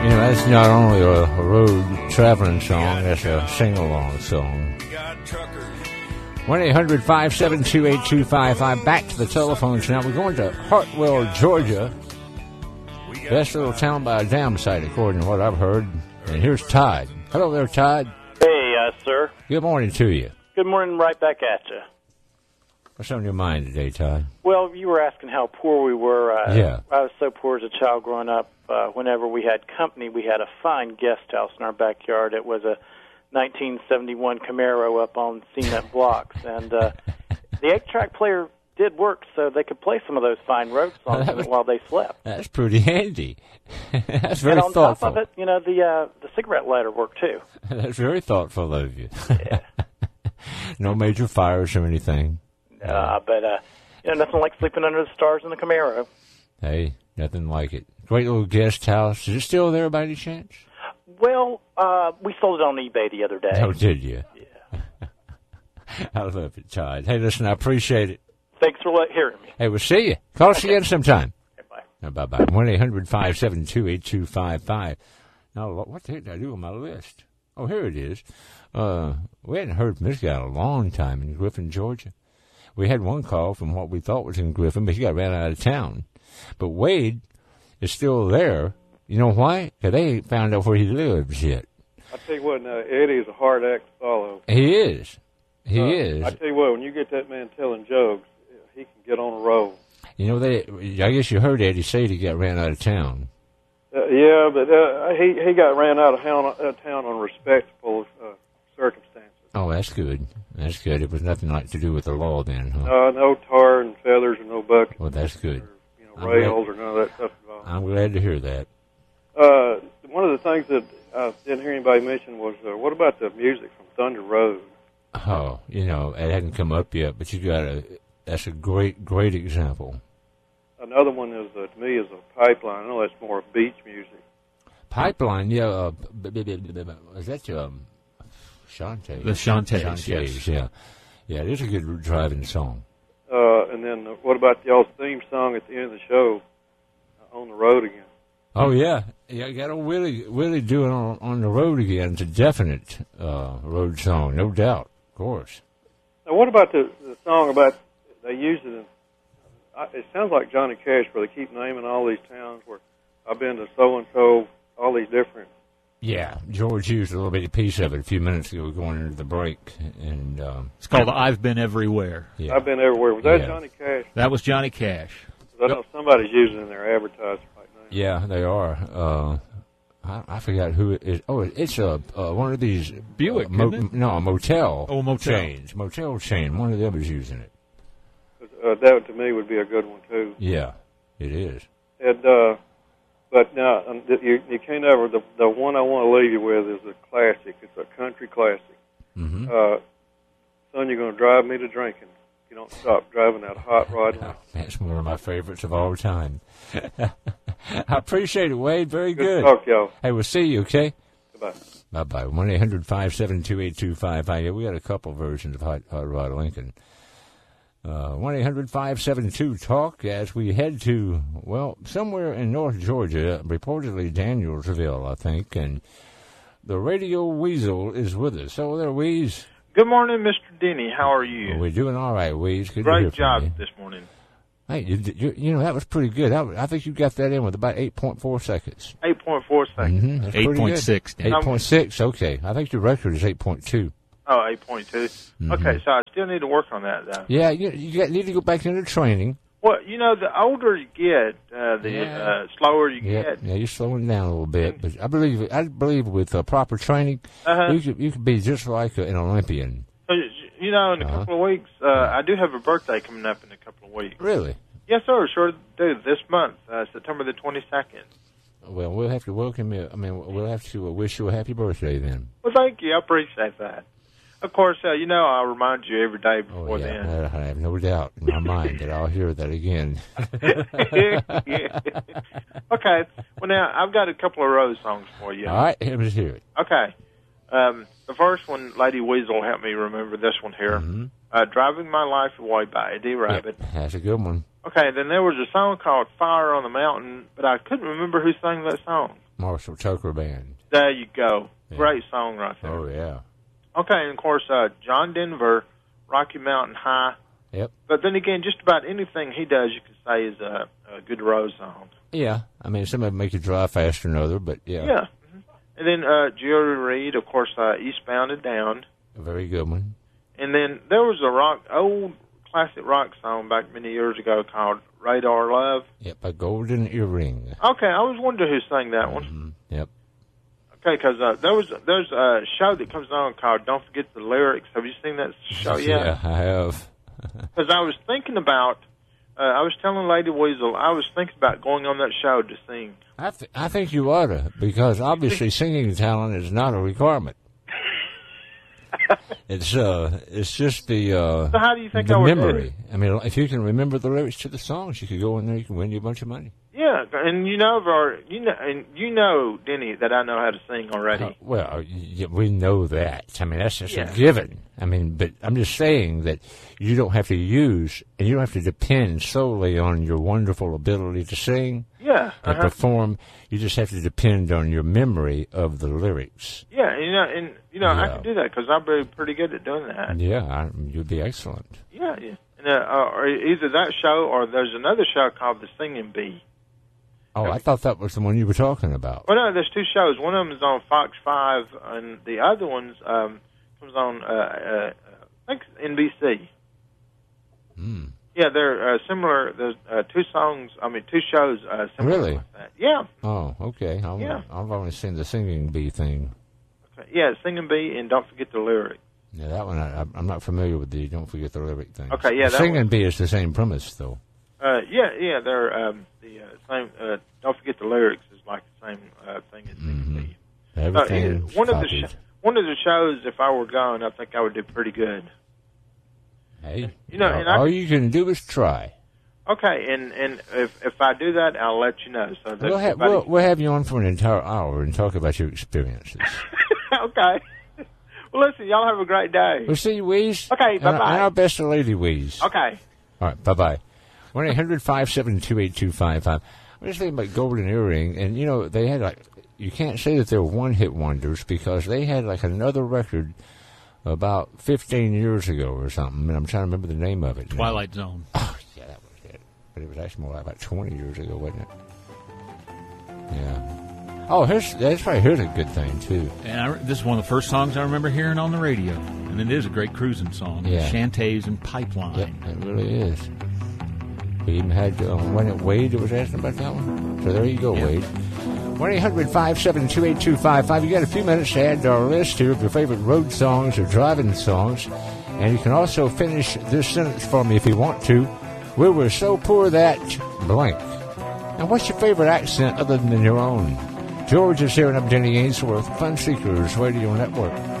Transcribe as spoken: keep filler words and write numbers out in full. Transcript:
You know, that's not only a, a road traveling song, that's a sing-along song. one eight hundred five seven two eight two five five. Back to the telephones now. We're going to Hartwell, Georgia. Best little town by a dam site, according to what I've heard. And here's Todd. Hello there, Todd. Hey, uh, sir. Good morning to you. Good morning, right back at you. What's on your mind today, Todd? Well, you were asking how poor we were. Uh, yeah. I was so poor as a child growing up. Uh, whenever we had company, we had a fine guest house in our backyard. It was a nineteen seventy-one Camaro up on cement blocks. And uh, the eight-track player did work so they could play some of those fine road songs was, while they slept. That's pretty handy. That's very and on thoughtful. top of it, you know, the uh, the cigarette lighter worked too. That's very thoughtful of you. Yeah. No major fires or anything. Uh, but, uh, you know, nothing like sleeping under the stars in the Camaro. Hey, nothing like it. Great little guest house. Is it still there by any chance? Well, uh, we sold it on eBay the other day. Oh, did you? Yeah. I love it, Todd. Hey, listen, I appreciate it. Thanks for let, hearing me. Hey, we'll see you. Call us again sometime. Okay, bye. No, bye-bye. one eight hundred five seven two eight two five five. Now, what the heck did I do on my list? Oh, here it is. Uh, we hadn't heard from this guy in a long time in Griffin, Georgia. We had one call from what we thought was in Griffin, but he got ran out of town. But Wade is still there. You know why? Because they ain't found out where he lives yet. I tell you what, now, Eddie is a hard act to follow. He is. He uh, is. I tell you what, when you get that man telling jokes, he can get on a roll. You know, they. I guess you heard Eddie say he got ran out of town. Uh, yeah, but uh, he he got ran out of town, uh, town on respectable uh, circumstances. Oh, that's good. That's good. It was nothing like to do with the law then, huh? Uh, no tar and feathers or no buckets. Well, that's good. Or, you know, rails or none of that stuff involved. I'm glad to hear that. Uh, one of the things that I didn't hear anybody mention was, uh, what about the music from Thunder Road? Oh, you know, it hadn't come up yet, but you got a, that's a great, great example. Another one is, uh, to me, is a Pipeline. I know that's more of beach music. Pipeline, yeah. Uh, is that um, Shantae? The Shantaes, Shantaes, yes. yeah. Yeah, it is a good driving song. Uh, and then uh, what about y'all's theme song at the end of the show, uh, On the Road Again? Oh, yeah. Yeah, you got to Willie, Willie doing on, on the road again. It's a definite uh, road song, no doubt, of course. Now, what about the, the song about, they use it in, uh, it sounds like Johnny Cash, where they keep naming all these towns where I've been to so-and-so, all these different. Yeah, George used a little bitty piece of it a few minutes ago going into the break. and um, It's called I've Been Everywhere. Yeah. I've been everywhere. Was that Yeah. Johnny Cash? That was Johnny Cash. 'Cause I know somebody's using it in their advertising right now. Yeah, they are. Uh, I, I forgot who it is. Oh, it's a uh, one of these Buick, uh, mo- isn't it? No, a motel. Oh, a motel. chains. Motel chain. One of them is using it. Uh, that, to me, would be a good one, too. Yeah, it is. And, uh, but now, um, you, you can't ever, the, the one I want to leave you with is a classic. It's a country classic. Mm-hmm. Uh, son, you're going to drive me to drinking. You don't stop driving that hot rod. Oh, that's one of my favorites of all time. I appreciate it, Wade. Very Good good. to talk, y'all. Hey, we'll see you, okay? Goodbye. Bye-bye. one eight hundred five seven two eight two five five. Yeah, we got a couple versions of Hot, Hot Rod Lincoln. Uh, one eight hundred five seven two talk as we head to, well, somewhere in North Georgia, reportedly Danielsville, I think, and the Radio Weasel is with us. So there, Weez. Good morning, Mister Denny. How are you? Well, we're doing all right, Weez. Good to hear Great from job you. this morning. Hey, you, you, you know, that was pretty good. That was, I think you got that in with about eight point four seconds. eight point four seconds. Mm-hmm. That's eight pretty point good. six. eight point six, okay. I think your record is eight point two. Oh, eight point two. Mm-hmm. Okay, so I still need to work on that, though. Yeah, you, you got, need to go back into training. Well, you know, the older you get, uh, the Yeah. uh, slower you Yeah, get. yeah, you're slowing down a little bit, but I believe I believe with uh, proper training, Uh-huh. you could you could be just like an Olympian. So, you know, in a Uh-huh. couple of weeks, uh, I do have a birthday coming up in a couple of weeks. Really? Yes, sir, sure do. This month, uh, September the twenty-second. Well, we'll have to welcome you. I mean, we'll have to uh, wish you a happy birthday then. Well, thank you. I appreciate that. Of course, uh, you know, I'll remind you every day Oh before yeah, then. I, I have no doubt in my mind that I'll hear that again. Yeah. Okay. Well, now, I've got a couple of rose songs for you. All right, let me hear it. Okay. Um, the first one, Lady Weasel helped me remember this one here. Mm-hmm. Uh, Driving My Life Away by Eddie Rabbit. Yeah, that's a good one. Okay, then there was a song called Fire on the Mountain, but I couldn't remember who sang that song. Marshall Tucker Band. There you go. Yeah. Great song right there. Oh, yeah. Okay, and of course, uh, John Denver, Rocky Mountain High. Yep. But then again, just about anything he does, you can say is a, a good Rose song. Yeah. I mean, some of them make you drive faster than others, but yeah. Yeah. Mm-hmm. And then uh, Jerry Reed, of course, uh, Eastbound and Down. A very good one. And then there was a rock, old classic rock song back many years ago called Radar Love. Yep, A Golden Earring. Okay, I was wondering who sang that one. Mm-hmm. Yep. Okay, because uh, there was there's a show that comes on called Don't Forget the Lyrics. Have you seen that show yet? Yeah, I have. Because I was thinking about, uh, I was telling Lady Weasel, I was thinking about going on that show to sing. I, th- I think you ought to, because obviously singing talent is not a requirement. It's uh, it's just the uh, So how do you think the I would do memory. it? I mean, if you can remember the lyrics to the songs, you could go in there. You can win you a bunch of money. Yeah, and you know, Var, you know, and you know, Denny, that I know how to sing already. Uh, well, y- we know that. I mean, that's just Yeah. a given. I mean, but I'm just saying that you don't have to use, and you don't have to depend solely on your wonderful ability to sing Yeah, and uh-huh. perform. You just have to depend on your memory of the lyrics. yeah, and, you know, and you know, I Yeah. can do that because I'm very pretty good at doing that. Yeah, I, you'd be excellent. Yeah, yeah. And, uh, uh, or either that show or there's another show called The Singing Bee. Oh, I thought that was the one you were talking about. Well, no, there's two shows. One of them is on Fox five, and the other one's um, comes on, uh, uh, I think, N B C. Hmm. Yeah, they're uh, similar. There's uh, two songs. I mean, two shows uh, similar Really? like that. Yeah, Oh, okay. I've, Yeah. I've only seen the singing bee thing. okay. yeah. Singing Bee, and don't forget the lyric. Yeah, that one, I, I'm not familiar with the Don't Forget the Lyric thing. Okay, yeah, The that singing one- bee is the same premise, though. Uh, yeah, yeah. They're um, the uh, same. Uh, don't forget the lyrics is like the same uh, thing as Singing Mhm. Bee. Uh, Everything yeah, one of the copied. sh- one of the shows, if I were going, I think I would do pretty good. Hey, You know, all, and I- all you can do is try. Okay, and and if if I do that, I'll let you know. So that We'll, ha- everybody- we'll, we'll have you on for an entire hour and talk about your experiences. okay. Well, listen, y'all have a great day. We'll see you, Weeze. Okay, And our- bye-bye. And our best to Lady Weeze. Okay. All right, bye-bye. one eight hundred five seven two eight two five five. I'm just thinking about Golden Earring, and, you know, they had, like, you can't say that they're one-hit wonders because they had, like, another record about fifteen years ago or something, and I'm trying to remember the name of it now. Twilight Zone. Oh, yeah, that was it. But it was actually more like about twenty years ago, wasn't it? Yeah. Oh, here's, that's right, here's a good thing, too. And I, this is one of the first songs I remember hearing on the radio. And it is a great cruising song. Yeah. Shantays and Pipeline. Yep, it really is. We even had, uh, when it Wade that was asking about that one. So there you go, Yeah. Wade. one eight hundred five seven two eight two five five. You got a few minutes to add to our list here of your favorite road songs or driving songs. And you can also finish this sentence for me if you want to. We were so poor that blank. Now, what's your favorite accent other than your own? George is here, and I'm Denny Ainsworth, Fun Seekers Radio Network.